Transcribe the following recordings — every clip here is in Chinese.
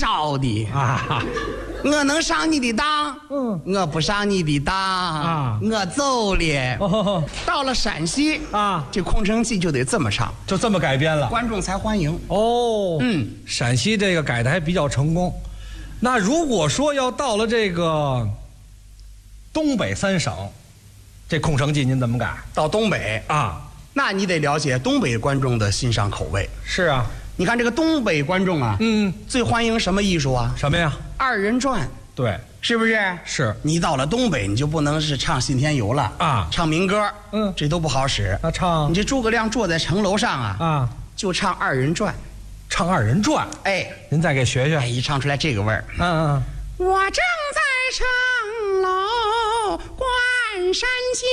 道的啊！ 我能上你的当，我不上你的当啊， 我走了。 哦到了陕西啊， 这空城计就得这么唱， 就这么改编了， 观众才欢迎。 哦，陕西这个改的还比较成功。那如果说要到了这个东北三省，这空城计您怎么改？ 到东北啊， 那你得了解东北观众的欣赏口味。 是啊， 你看这个东北观众啊，最欢迎什么艺术啊？ 什么呀？ 二人转。 对， 是不是？ 是。 你到了东北，你就不能是唱信天游了啊， 唱民歌，这都不好使。 那唱你这诸葛亮坐在城楼上啊， 就唱二人转， 唱二人转。 哎， 您再给学学。 哎，一唱出来这个味儿。我正在城楼观山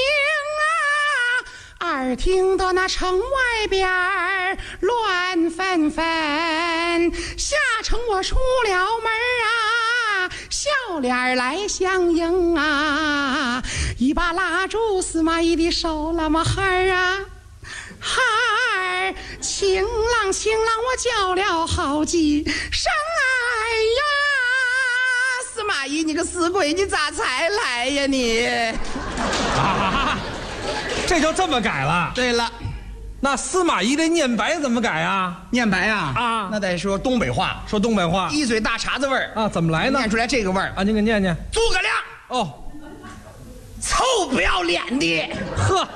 景啊，耳听到那城外边乱纷纷，下城我出了门啊，笑脸来相迎啊，一把拉住司马懿的手，那么孩儿啊，孩儿，情郎情郎，我叫了好几声哎呀，司马懿你个死鬼，你咋才来呀你？ 啊，这就这么改了？ 对了， 那司马懿的念白怎么改啊？ 念白啊？ 啊， 那得说东北话， 说东北话， 一嘴大碴子味儿啊，怎么来呢？ 念出来这个味儿啊，您给念念。 诸葛亮， 哦， 臭不要脸的， 呵，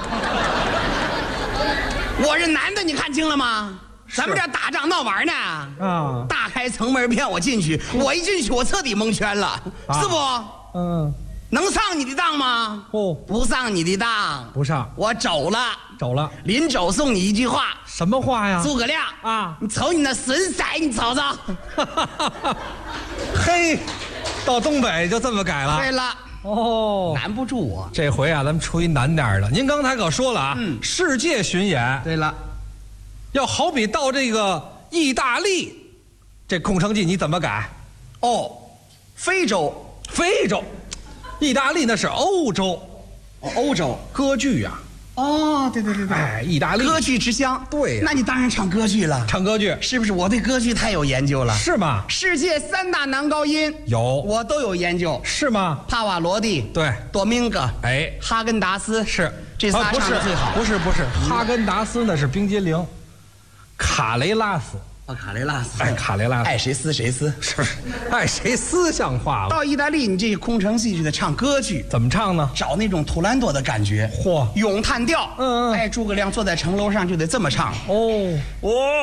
我是男的，你看清了吗？咱们这打仗闹玩呢， 啊， 大开城门骗我进去，我一进去我彻底蒙圈了，是不？能上你的当吗？不上你的当， 不上， 我走了， 走了。 临走送你一句话， 什么话呀？ 诸葛亮啊， 你瞅你那损色，你瞅瞅。 嘿，到东北就这么改了。 对了， 哦， 难不住我。 这回啊，咱们出一难点的。您刚才可说了啊，世界巡演。 对了， 要好比到这个意大利，这空城计你怎么改？ 哦，非洲， 意大利那是欧洲， 欧洲歌剧呀。 哦，对， 哎，意大利歌剧之乡。 对呀， 那你当然唱歌剧了。 唱歌剧是不是？我对歌剧太有研究了。 是吗？ 世界三大男高音有， 我都有研究。 是吗？ 帕瓦罗蒂， 对， 多明戈， 哎， 哈根达斯， 是这仨唱的最好。 不是，哈根达斯那是冰激凌，卡雷拉斯。 卡雷拉斯， 哎，卡雷拉斯， 爱谁撕谁撕， 是，爱谁撕像话了。 到意大利，你这空城计就得唱歌剧， 怎么唱呢？ 找那种图兰朵的感觉， 嚯， 咏叹调。哎，诸葛亮坐在城楼上就得这么唱。 哦。